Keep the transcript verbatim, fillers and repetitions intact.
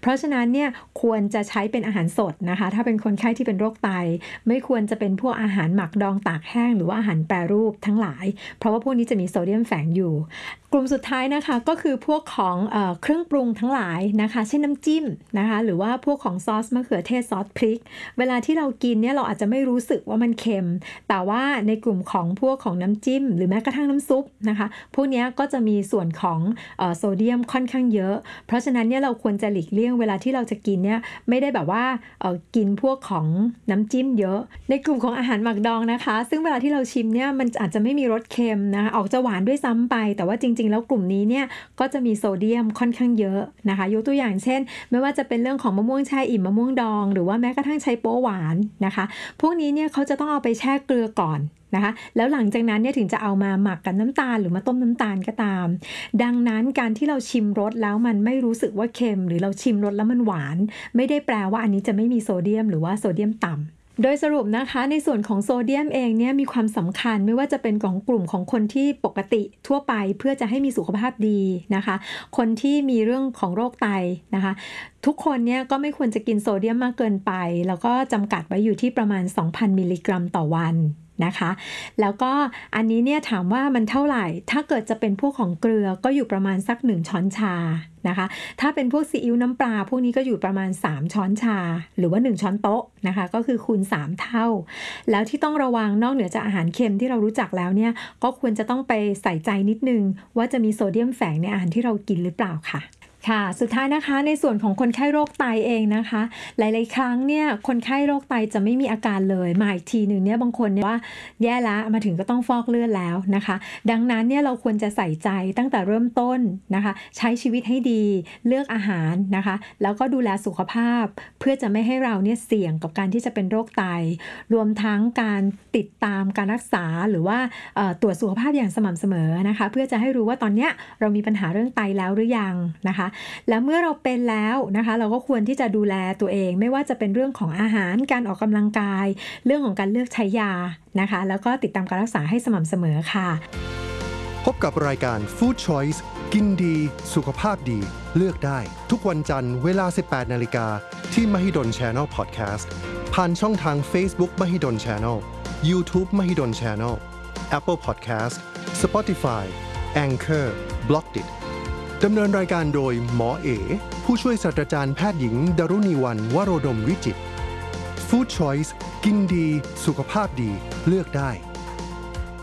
เพราะฉะนั้นเนี่ยควรจะใช้เป็นอาหารสดนะคะถ้าเป็นคนไข้ที่เป็นโรคไตไม่ควรจะเป็นพวกอาหารหมักดองตากแห้งหรือว่าอาหารแปรรูปทั้งหลายเพราะว่าพวกนี้จะมีโซเดียมแฝงอยู่กลุ่มสุดท้ายนะคะก็คือพวกของเอ่อเครื่องปรุงทั้งหลายนะคะเช่นน้ำจิ้มนะคะหรือว่าพวกของซอสมะเขือเทศซอสพริกเวลาที่เรากินเนี่ยเราอาจจะไม่รู้สึกว่ามันเค็มแต่ว่าในกลุ่มของพวกของน้ำจิ้มหรือแม้กระทั่งน้ำซุปนะคะพวกนี้ก็จะมีส่วนของเอ่อโซเดียมค่อนข้างเยอะเพราะฉะนั้นเนี่ยเราควรจะหลีกเลี่ยงเวลาที่เราจะกินเนี่ยไม่ได้แบบว่าเอ่อกินพวกของน้ำจิ้มเยอะในกลุ่มของอาหารหมักดองนะคะซึ่งเวลาที่เราชิมเนี่ยมันอาจจะไม่มีรสเค็มนะคะออกจะหวานด้วยซ้ำไปแต่ว่าจริงๆแล้วกลุ่มนี้เนี่ยก็จะมีโซเดียมค่อนข้างเยอะนะคะยกตัวอย่างเช่นไม่ว่าจะเป็นเรื่องของมะม่วงแช่อิ่มมะม่วงดองหรือว่าแม้กระทั่งไชโป๊หวานนะคะพวกนี้เนี่ยเขาจะต้องเอาไปแช่เกลือก่อนนะคะแล้วหลังจากนั้นเนี่ยถึงจะเอามาหมักกับน้ำตาลหรือมาต้มน้ำตาลก็ตามดังนั้นการที่เราชิมรสแล้วมันไม่รู้สึกว่าเค็มหรือเราชิมรสแล้วมันหวานไม่ได้แปลว่าอันนี้จะไม่มีโซเดียมหรือว่าโซเดียมต่ำโดยสรุปนะคะในส่วนของโซเดียมเองเนี่ยมีความสำคัญไม่ว่าจะเป็นของกลุ่มของคนที่ปกติทั่วไปเพื่อจะให้มีสุขภาพดีนะคะคนที่มีเรื่องของโรคไตนะคะทุกคนเนี่ยก็ไม่ควรจะกินโซเดียมมากเกินไปแล้วก็จำกัดไว้อยู่ที่ประมาณ สองพัน มิลลิกรัมต่อวันนะคะแล้วก็อันนี้เนี่ยถามว่ามันเท่าไหร่ถ้าเกิดจะเป็นพวกของเกลือก็อยู่ประมาณสักหนึ่งช้อนชานะคะถ้าเป็นพวกซีอิ๊วน้ำปลาพวกนี้ก็อยู่ประมาณสามช้อนชาหรือว่าหนึ่งช้อนโต๊ะนะคะก็คือคูณสามเท่าแล้วที่ต้องระวังนอกเหนือจากอาหารเค็มที่เรารู้จักแล้วเนี่ยก็ควรจะต้องไปใส่ใจนิดนึงว่าจะมีโซเดียมแฝงในอาหารที่เรากินหรือเปล่าค่ะค่ะสุดท้ายนะคะในส่วนของคนไข้โรคไตเองนะคะหลายๆครั้งเนี่ยคนไข้โรคไตจะไม่มีอาการเลยมาอีกทีหนึ่งเนี่ยบางคนเนี่ยว่าแย่แล้วมาถึงก็ต้องฟอกเลือดแล้วนะคะดังนั้นเนี่ยเราควรจะใส่ใจตั้งแต่เริ่มต้นนะคะใช้ชีวิตให้ดีเลือกอาหารนะคะแล้วก็ดูแลสุขภาพเพื่อจะไม่ให้เราเนี่ยเสี่ยงกับการที่จะเป็นโรคไตรวมทั้งการติดตามการรักษาหรือว่าตรวจสุขภาพอย่างสม่ำเสมอนะคะเพื่อจะให้รู้ว่าตอนเนี้ยเรามีปัญหาเรื่องไตแล้วหรือยังนะคะแล้วเมื่อเราเป็นแล้วนะคะเราก็ควรที่จะดูแลตัวเองไม่ว่าจะเป็นเรื่องของอาหารการออกกำลังกายเรื่องของการเลือกใช้ยานะคะแล้วก็ติดตามการรักษาให้สม่ำเสมอค่ะพบกับรายการ Food Choice กินดีสุขภาพดีเลือกได้ทุกวันจันทร์เวลา สิบแปดนาฬิกา นที่ Mahidol Channel Podcast ผ่านช่องทาง Facebook Mahidol Channel YouTube Mahidol Channel Apple Podcast Spotify Anchor Blockditดำเนินรายการโดยหมอเอผู้ช่วยศาสตราจารย์แพทย์หญิงดารุณีวรรณวโรดมวิจิตร Food Choice กินดีสุขภาพดีเลือกได้